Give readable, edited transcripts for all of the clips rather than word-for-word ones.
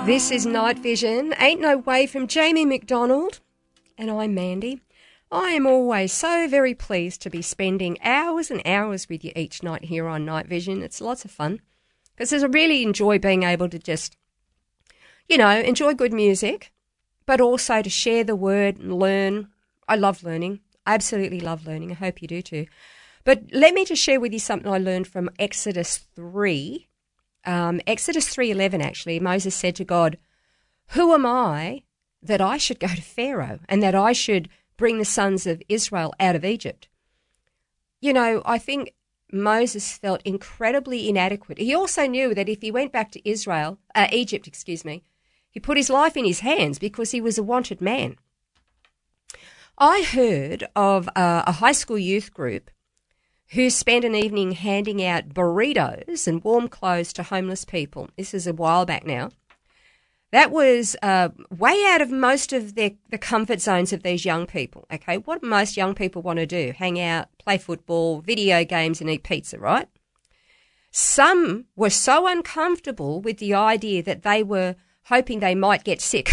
This is Night Vision, Ain't No Way from Jamie McDonald, and I'm Mandy. I am always so very pleased to be spending hours and hours with you each night here on Night Vision. It's lots of fun because I really enjoy being able to just, enjoy good music, but also to share the word and learn. I love learning. I absolutely love learning. I hope you do too. But let me just share with you something I learned from Exodus 3. Exodus 3:11, actually, Moses said to God, "Who am I that I should go to Pharaoh and that I should bring the sons of Israel out of Egypt?" I think Moses felt incredibly inadequate. He also knew that if he went back to Egypt, he put his life in his hands because he was a wanted man. I heard of a high school youth group who spent an evening handing out burritos and warm clothes to homeless people. This is a while back now. That was way out of most of the comfort zones of these young people, okay? What most young people want to do, hang out, play football, video games and eat pizza, right? Some were so uncomfortable with the idea that they were hoping they might get sick.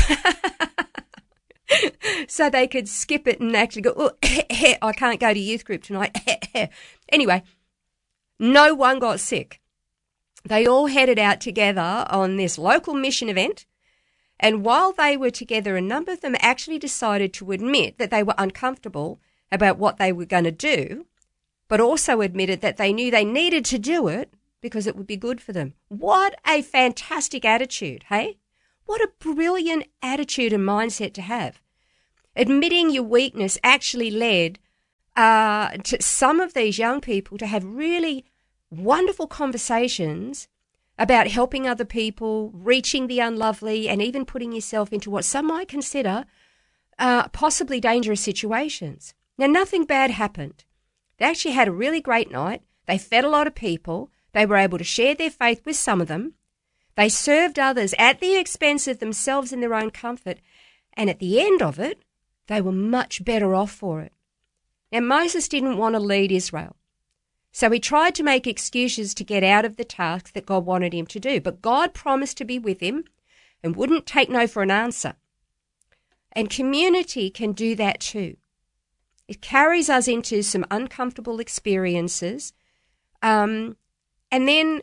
So they could skip it and actually go, I can't go to youth group tonight. Anyway, no one got sick. They all headed out together on this local mission event. And while they were together, a number of them actually decided to admit that they were uncomfortable about what they were going to do, but also admitted that they knew they needed to do it because it would be good for them. What a fantastic attitude, hey? What a brilliant attitude and mindset to have. Admitting your weakness actually led to some of these young people to have really wonderful conversations about helping other people, reaching the unlovely, and even putting yourself into what some might consider possibly dangerous situations. Now, nothing bad happened. They actually had a really great night. They fed a lot of people. They were able to share their faith with some of them. They served others at the expense of themselves and their own comfort. And at the end of it, they were much better off for it. Now, Moses didn't want to lead Israel. So he tried to make excuses to get out of the task that God wanted him to do. But God promised to be with him and wouldn't take no for an answer. And community can do that too. It carries us into some uncomfortable experiences. And then,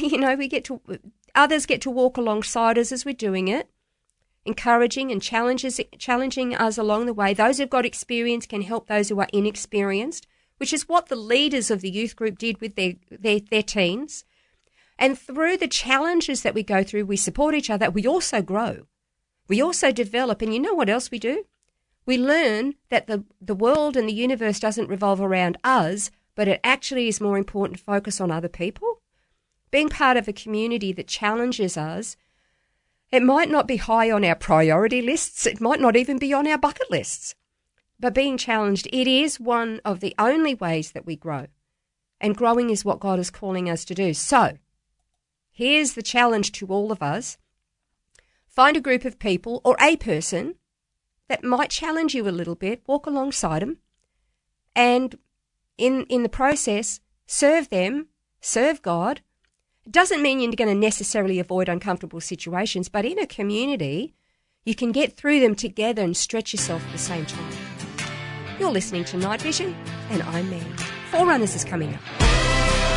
others get to walk alongside us as we're doing it, encouraging and challenging us along the way. Those who've got experience can help those who are inexperienced, which is what the leaders of the youth group did with their teens. And through the challenges that we go through, we support each other. We also grow. We also develop. And you know what else we do? We learn that the world and the universe doesn't revolve around us, but it actually is more important to focus on other people. Being part of a community that challenges us, it might not be high on our priority lists. It might not even be on our bucket lists. But being challenged, it is one of the only ways that we grow. And growing is what God is calling us to do. So, here's the challenge to all of us. Find a group of people or a person that might challenge you a little bit. Walk alongside them. And in the process, serve them, serve God. It doesn't mean you're going to necessarily avoid uncomfortable situations, but in a community, you can get through them together and stretch yourself at the same time. You're listening to Night Vision, and I'm Mandy. Forerunners is coming up.